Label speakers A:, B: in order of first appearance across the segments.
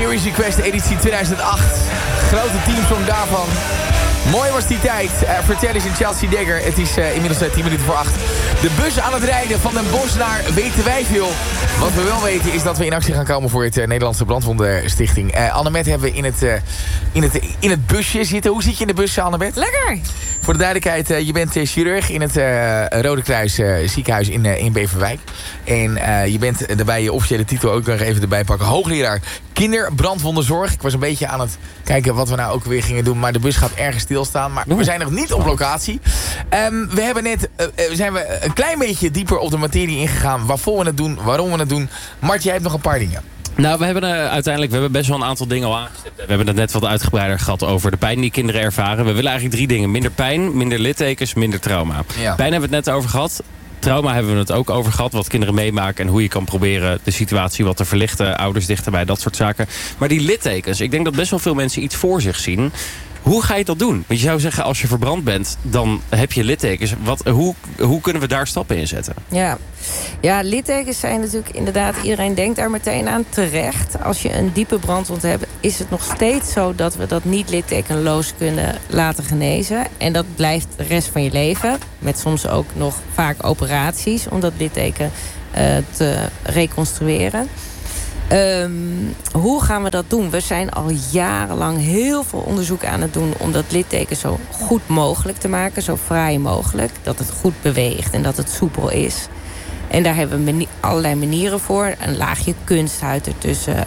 A: Series Request editie 2008. Grote teamsong daarvan. Mooi was die tijd. Vertel eens in Chelsea Dagger. Het is inmiddels 10 minuten voor 8. De bus aan het rijden van Den Bosch naar weten wij veel. Wat we wel weten is dat we in actie gaan komen voor het Nederlandse Brandwondenstichting. Annemet hebben we in het busje zitten. Hoe zit je in de bus, Annemet?
B: Lekker!
A: Voor de duidelijkheid, je bent chirurg in het Rode Kruis ziekenhuis in Beverwijk. En je bent daarbij je officiële titel ook nog even erbij pakken. Hoogleraar kinderbrandwondenzorg. Ik was een beetje aan het kijken wat we nou ook weer gingen doen. Maar de bus gaat ergens stilstaan. Maar we zijn nog niet op locatie. We hebben net zijn we een klein beetje dieper op de materie ingegaan. Waarvoor we het doen, waarom we het doen. Mart, jij hebt nog een paar dingen.
C: Nou, we hebben best wel een aantal dingen al aangestipt. We hebben het net wat uitgebreider gehad over de pijn die kinderen ervaren. We willen eigenlijk 3 dingen. Minder pijn, minder littekens, minder trauma. Ja. Pijn hebben we het net over gehad. Trauma hebben we het ook over gehad. Wat kinderen meemaken en hoe je kan proberen de situatie wat te verlichten. Ouders dichterbij, dat soort zaken. Maar die littekens, ik denk dat best wel veel mensen iets voor zich zien. Hoe ga je dat doen? Want je zou zeggen, als je verbrand bent, dan heb je littekens. Hoe kunnen we daar stappen in zetten?
B: Ja, littekens zijn natuurlijk inderdaad... iedereen denkt daar meteen aan, terecht. Als je een diepe brandwond hebt, is het nog steeds zo... dat we dat niet littekenloos kunnen laten genezen. En dat blijft de rest van je leven. Met soms ook nog vaak operaties... om dat litteken te reconstrueren. Hoe gaan we dat doen? We zijn al jarenlang heel veel onderzoek aan het doen... om dat litteken zo goed mogelijk te maken, zo fraai mogelijk. Dat het goed beweegt en dat het soepel is. En daar hebben we allerlei manieren voor. Een laagje kunsthuid ertussen.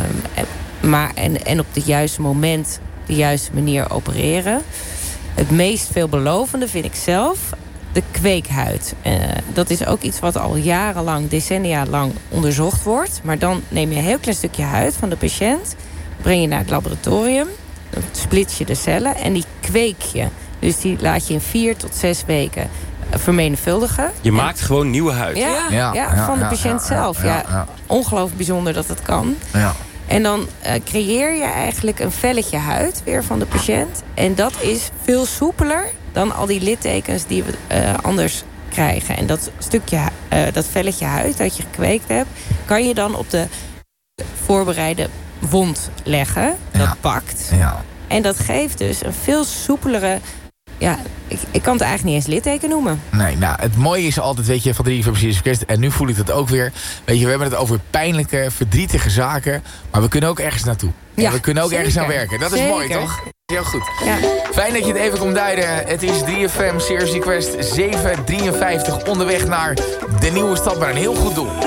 B: En op het juiste moment de juiste manier opereren. Het meest veelbelovende vind ik zelf... de kweekhuid. Dat is ook iets wat al jarenlang, decennia lang onderzocht wordt. Maar dan neem je een heel klein stukje huid van de patiënt... breng je naar het laboratorium, dan split je de cellen en die kweek je. Dus die laat je in 4 tot 6 weken vermenigvuldigen.
C: Je maakt gewoon nieuwe huid.
B: Ja, van de patiënt zelf. Ja. Ongelooflijk bijzonder dat dat kan. Ja. En dan creëer je eigenlijk een velletje huid weer van de patiënt. En dat is veel soepeler dan al die littekens die we anders krijgen. En dat stukje, dat velletje huid dat je gekweekt hebt... kan je dan op de voorbereide wond leggen. Dat pakt. Ja. En dat geeft dus een veel soepelere... Ja, ik kan het eigenlijk niet eens litteken noemen.
A: Nee, nou, het mooie is altijd, weet je, van 3 Precies Request... en nu voel ik het ook weer. Weet je, we hebben het over pijnlijke, verdrietige zaken... maar we kunnen ook ergens naartoe. Ja, we kunnen ook ergens aan werken. Dat is mooi, toch? Heel goed. Ja. Fijn dat je het even komt duiden. Het is 3FM Series Request 753 onderweg naar de nieuwe stad, maar een heel goed doel.